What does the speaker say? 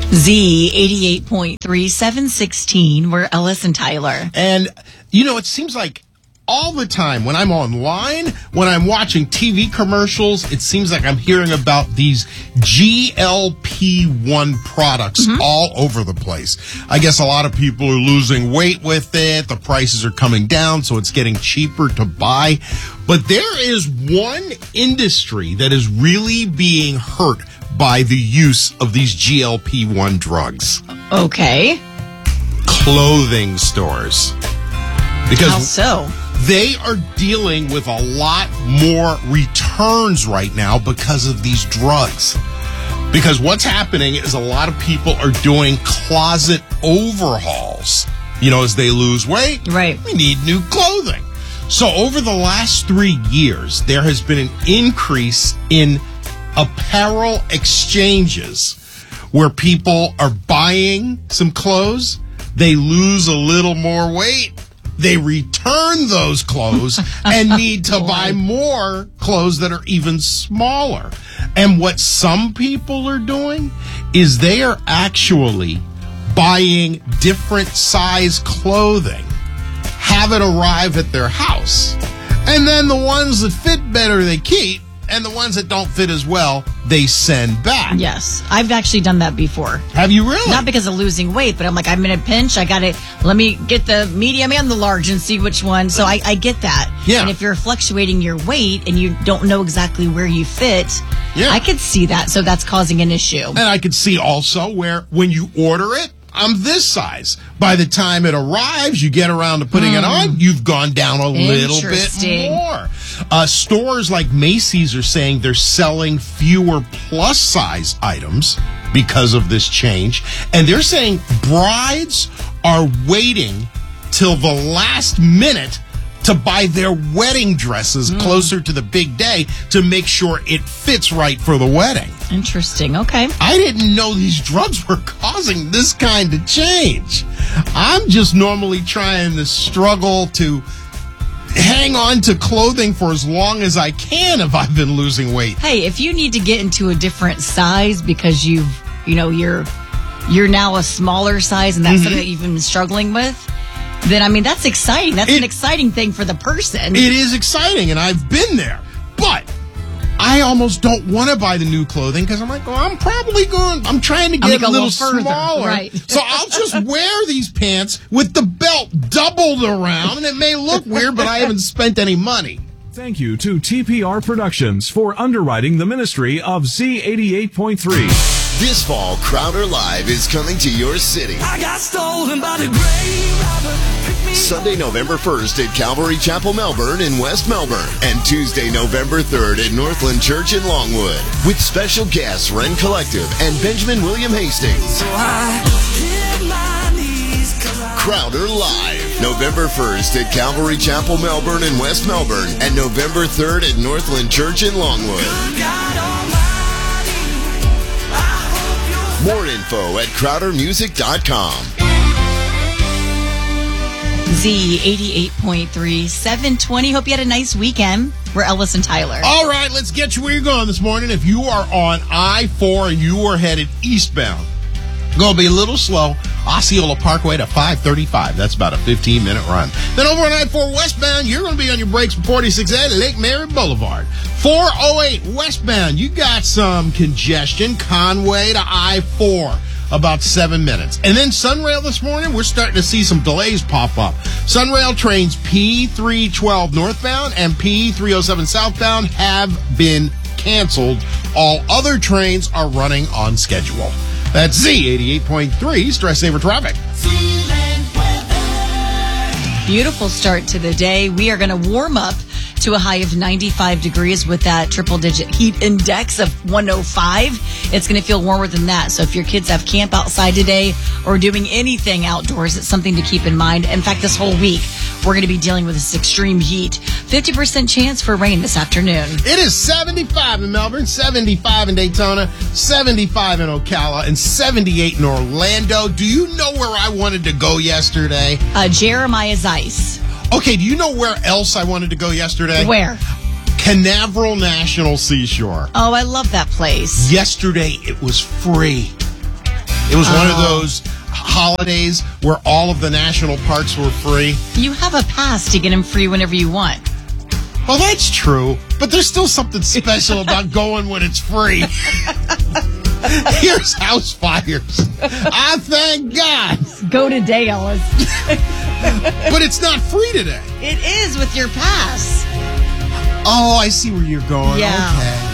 Z 88.3, 716. We're Ellis and Tyler. And, it seems like all the time when I'm online, when I'm watching TV commercials, it seems like I'm hearing about these GLP-1 products all over the place. I guess a lot of people are losing weight with it. The prices are coming down, so it's getting cheaper to buy. But there is one industry that is really being hurt by the use of these GLP-1 drugs. Okay. Clothing stores. Because How so? they are dealing with a lot more returns right now because of these drugs. Because what's happening is a lot of people are doing closet overhauls. As they lose weight, Right. we need new clothing. So over the last 3 years, there has been an increase in apparel exchanges where people are buying some clothes, they lose a little more weight, they return those clothes and need to buy more clothes that are even smaller. And what some people are doing is they are actually buying different size clothing, have it arrive at their house, and then the ones that fit better they keep, and the ones that don't fit as well, they send back. Yes. I've actually done that before. Have you really? Not because of losing weight, but I'm like, I'm in a pinch. Let me get the medium and the large and see which one. So I get that. Yeah. And if you're fluctuating your weight and you don't know exactly where you fit, Yeah. I could see that. So that's causing an issue. And I could see also where when you order it, I'm this size. By the time it arrives, you get around to putting it on, you've gone down a little bit Interesting. more. Stores like Macy's are saying they're selling fewer plus size items because of this change. And they're saying brides are waiting till the last minute to buy their wedding dresses closer to the big day to make sure it fits right for the wedding. Interesting. Okay. I didn't know these drugs were causing this kind of change. I'm just normally trying to struggle to hang on to clothing for as long as I can if I've been losing weight. Hey, if you need to get into a different size because you're now a smaller size and that's something that you've been struggling with, then, that's exciting. That's an exciting thing for the person. It is exciting, and I've been there. But I almost don't want to buy the new clothing because I'm like, I'm trying to get a little further, smaller. right. So I'll just wear these pants with the belt doubled around, and it may look weird, but I haven't spent any money. Thank you to TPR Productions for underwriting the ministry of Z88.3. This fall, Crowder Live is coming to your city. I got stolen by the grave robber. Sunday, November 1st at Calvary Chapel, Melbourne in West Melbourne. And Tuesday, November 3rd at Northland Church in Longwood. With special guests Ren Collective and Benjamin William Hastings. So I hit my knees 'cause I Crowder Live. November 1st at Calvary Chapel, Melbourne in West Melbourne. And November 3rd at Northland Church in Longwood. God Almighty. I hope you're More info at CrowderMusic.com. Z 88.3, 720. Hope you had a nice weekend. We're Ellis and Tyler. All right, let's get you where you're going this morning. If you are on I-4 and you are headed eastbound, going to be a little slow. Osceola Parkway to 535. That's about a 15-minute run. Then over on I-4 westbound, you're going to be on your brakes from 46A to Lake Mary Boulevard. 408 westbound, you got some congestion. Conway to I-4, about 7 minutes. And then Sunrail this morning, we're starting to see some delays pop up. Sunrail trains P312 northbound and P307 southbound have been canceled. All other trains are running on schedule. That's Z88.3 Stress Saver Traffic. Beautiful start to the day. We are going to warm up to a high of 95 degrees with that triple-digit heat index of 105. It's going to feel warmer than that. So if your kids have camp outside today or doing anything outdoors, it's something to keep in mind. In fact, this whole week, we're going to be dealing with this extreme heat. 50% chance for rain this afternoon. It is 75 in Melbourne, 75 in Daytona, 75 in Ocala, and 78 in Orlando. Do you know where I wanted to go yesterday? Jeremiah's Ice. Okay, do you know where else I wanted to go yesterday? Where? Canaveral National Seashore. Oh, I love that place. Yesterday, it was free. It was one of those holidays where all of the national parks were free. You have a pass to get them free whenever you want. Well, that's true, but there's still something special about going when it's free. Here's house fires. I thank God. Go today, Ellis. But it's not free today. It is with your pass. Oh, I see where you're going. Yeah. Okay.